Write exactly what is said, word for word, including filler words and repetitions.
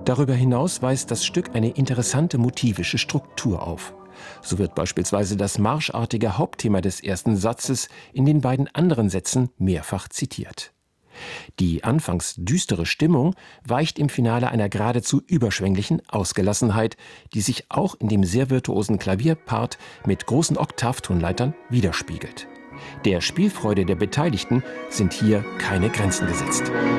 Darüber hinaus weist das Stück eine interessante motivische Struktur auf. So wird beispielsweise das marschartige Hauptthema des ersten Satzes in den beiden anderen Sätzen mehrfach zitiert. Die anfangs düstere Stimmung weicht im Finale einer geradezu überschwänglichen Ausgelassenheit, die sich auch in dem sehr virtuosen Klavierpart mit großen Oktavtonleitern widerspiegelt. Der Spielfreude der Beteiligten sind hier keine Grenzen gesetzt.